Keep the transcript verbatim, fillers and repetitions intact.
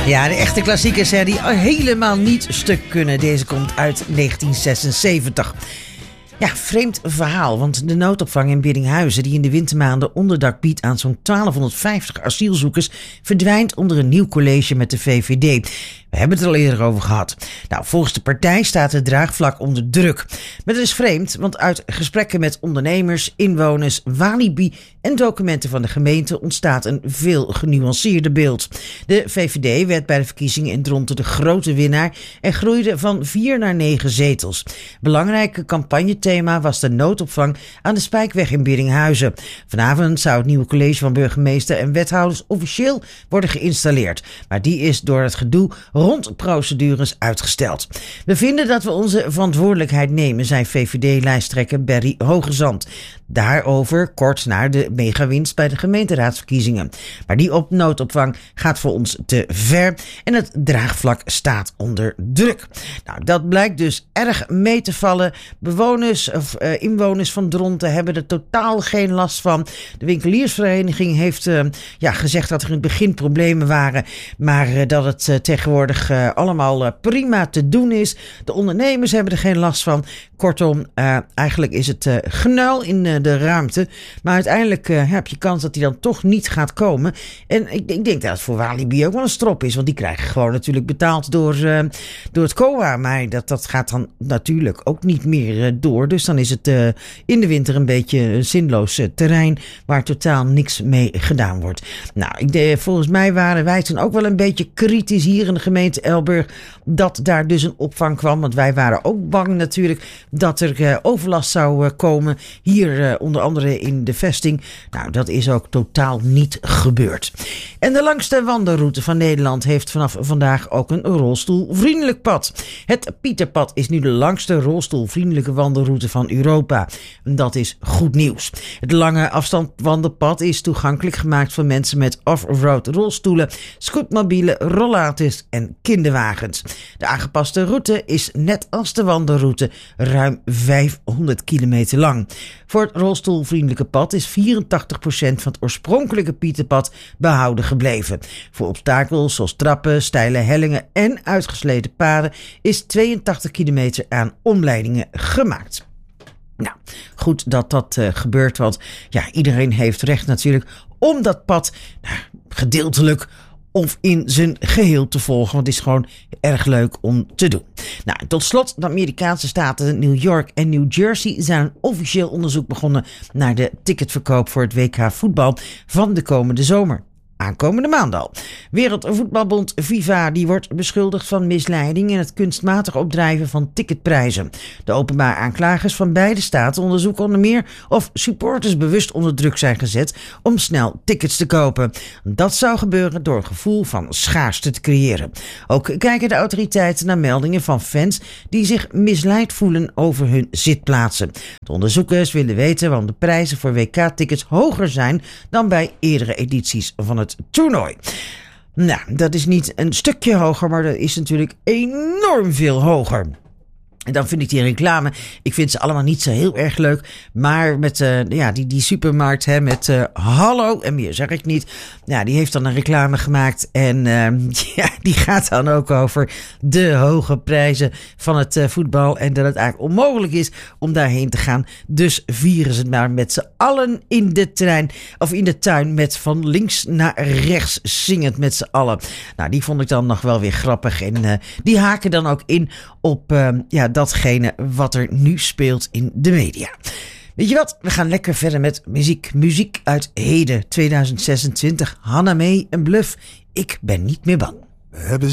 Ja, de echte klassiekers hè, die helemaal niet stuk kunnen. Deze komt uit negentien zesenzeventig. Ja, vreemd verhaal, want de noodopvang in Biddinghuizen, die in de wintermaanden onderdak biedt aan zo'n twaalfhonderdvijftig asielzoekers, verdwijnt onder een nieuw college met de V V D. We hebben het er al eerder over gehad. Nou, volgens de partij staat het draagvlak onder druk. Maar dat is vreemd, want uit gesprekken met ondernemers, inwoners, Walibi en documenten van de gemeente ontstaat een veel genuanceerder beeld. De V V D werd bij de verkiezingen in Dronten de grote winnaar en groeide van vier naar negen zetels. Belangrijke campagnethema was de noodopvang aan de Spijkweg in Biddinghuizen. Vanavond zou het nieuwe college van burgemeester en wethouders officieel worden geïnstalleerd. Maar die is door het gedoe rond procedures uitgesteld. We vinden dat we onze verantwoordelijkheid nemen, zei V V D-lijsttrekker Berry Hogezand. Daarover kort na de megawinst bij de gemeenteraadsverkiezingen. Maar die op noodopvang gaat voor ons te ver en het draagvlak staat onder druk. Nou, dat blijkt dus erg mee te vallen. Bewoners of uh, inwoners van Dronten hebben er totaal geen last van. De winkeliersvereniging heeft uh, ja, gezegd dat er in het begin problemen waren, maar uh, dat het uh, tegenwoordig uh, allemaal uh, prima te doen is. De ondernemers hebben er geen last van. Kortom, uh, eigenlijk is het uh, genuil in uh, de ruimte. Maar uiteindelijk uh, heb je kans dat die dan toch niet gaat komen. En ik, ik denk dat het voor Walibi ook wel een strop is. Want die krijgen gewoon natuurlijk betaald door, uh, door het C O A. Maar dat, dat gaat dan natuurlijk ook niet meer uh, door. Dus dan is het uh, in de winter een beetje een zinloos uh, terrein waar totaal niks mee gedaan wordt. Nou, ik de, volgens mij waren wij toen ook wel een beetje kritisch hier in de gemeente Elburg dat daar dus een opvang kwam. Want wij waren ook bang natuurlijk dat er uh, overlast zou uh, komen. Hier uh, onder andere in de vesting. Nou, dat is ook totaal niet gebeurd. En de langste wandelroute van Nederland heeft vanaf vandaag ook een rolstoelvriendelijk pad. Het Pieterpad is nu de langste rolstoelvriendelijke wandelroute van Europa. En dat is goed nieuws. Het lange afstandwandelpad is toegankelijk gemaakt voor mensen met off-road rolstoelen, scootmobielen, rollators en kinderwagens. De aangepaste route is net als de wandelroute ruim vijfhonderd kilometer lang. Voor het rolstoelvriendelijke pad is vierentachtig procent van het oorspronkelijke Pieterpad behouden gebleven. Voor obstakels zoals trappen, steile hellingen en uitgesleten paden is tweeëntachtig kilometer aan omleidingen gemaakt. Nou, goed dat dat uh, gebeurt, want ja, iedereen heeft recht natuurlijk om dat pad nou, gedeeltelijk of in zijn geheel te volgen. Want het is gewoon erg leuk om te doen. Nou, tot slot, de Amerikaanse staten New York en New Jersey zijn een officieel onderzoek begonnen naar de ticketverkoop voor het W K voetbal van de komende zomer. Aankomende maand al. Wereldvoetbalbond FIFA die wordt beschuldigd van misleiding en het kunstmatig opdrijven van ticketprijzen. De openbaar aanklagers van beide staten onderzoeken onder meer of supporters bewust onder druk zijn gezet om snel tickets te kopen. Dat zou gebeuren door een gevoel van schaarste te creëren. Ook kijken de autoriteiten naar meldingen van fans die zich misleid voelen over hun zitplaatsen. De onderzoekers willen weten waarom de prijzen voor W K-tickets hoger zijn dan bij eerdere edities van het toernooi. Nou, dat is niet een stukje hoger, maar dat is natuurlijk enorm veel hoger. En dan vind ik die reclame, ik vind ze allemaal niet zo heel erg leuk. Maar met uh, ja, die, die supermarkt hè, met uh, hallo en meer zeg ik niet. Ja, die heeft dan een reclame gemaakt. En uh, ja, die gaat dan ook over de hoge prijzen van het uh, voetbal. En dat het eigenlijk onmogelijk is om daarheen te gaan. Dus vieren ze het maar met z'n allen in de trein. Of in de tuin met van links naar rechts zingend met z'n allen. Nou, die vond ik dan nog wel weer grappig. En uh, die haken dan ook in op uh, ja, datgene wat er nu speelt in de media. Weet je wat? We gaan lekker verder met muziek. Muziek uit heden tweeduizend zesentwintig. Hannah Mae en Bluff. Ik ben niet meer bang. We hebben